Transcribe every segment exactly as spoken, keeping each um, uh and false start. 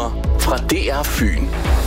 Nyheder fra D R Fyn.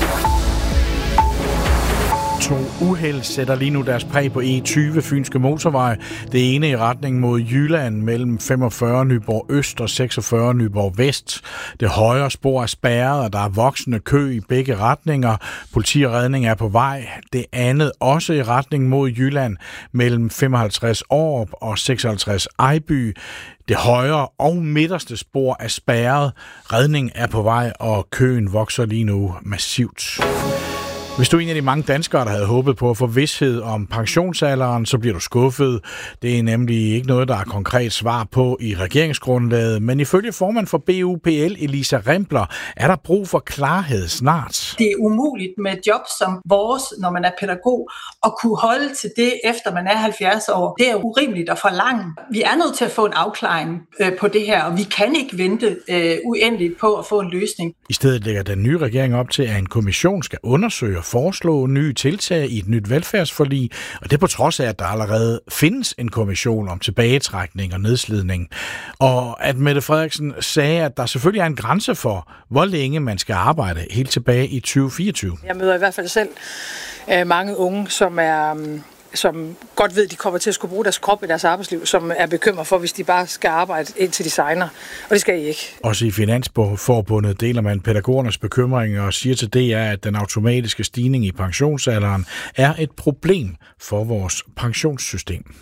To uheld sætter lige nu deres præg på E tyve Fynske Motorvej. Det ene i retning mod Jylland mellem femogfyrre Nyborg Øst og seksogfyrre Nyborg Vest. Det højre spor er spærret, og der er voksende kø i begge retninger. Politi og redning er på vej. Det andet også i retning mod Jylland mellem femoghalvtreds Aarup og seksoghalvtreds Ejby. Det højre og midterste spor er spærret. Redning er på vej, og køen vokser lige nu massivt. Hvis du er en af de mange danskere, der havde håbet på at få vished om pensionsalderen, så bliver du skuffet. Det er nemlig ikke noget, der er konkret svar på i regeringsgrundlaget, men ifølge formand for B U P L, Elisa Rimpler, er der brug for klarhed snart. Det er umuligt med et job som vores, når man er pædagog, at kunne holde til det, efter man er halvfjerds år. Det er urimeligt at forlange. Vi er nødt til at få en afklaring øh, på det her, og vi kan ikke vente øh, uendeligt på at få en løsning. I stedet lægger den nye regering op til, at en kommission skal undersøge foreslå nye tiltag i et nyt velfærdsforlig, og det på trods af, at der allerede findes en kommission om tilbagetrækning og nedslidning. Og at Mette Frederiksen sagde, at der selvfølgelig er en grænse for, hvor længe man skal arbejde helt tilbage i tyve fireogtyve. Jeg møder i hvert fald selv øh, mange unge, som er... som godt ved, at de kommer til at skulle bruge deres krop i deres arbejdsliv, som er bekymret for, hvis de bare skal arbejde indtil de signer. Og det skal I ikke. Også i Finansforbundet deler man pædagogernes bekymringer og siger til D R, at den automatiske stigning i pensionsalderen er et problem for vores pensionssystem.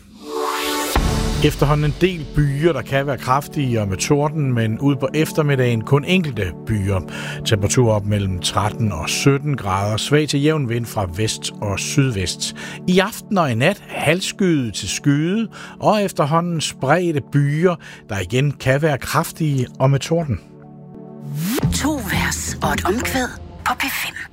Efterhånden en del byer, der kan være kraftige og med torden, men ude på eftermiddagen kun enkelte byer. Temperatur op mellem tretten og sytten grader, svag til jævn vind fra vest og sydvest. I aften og i nat halvskyde til skyde, og efterhånden spredte byer, der igen kan være kraftige og med torden. To vers og et omkvæd på P fem.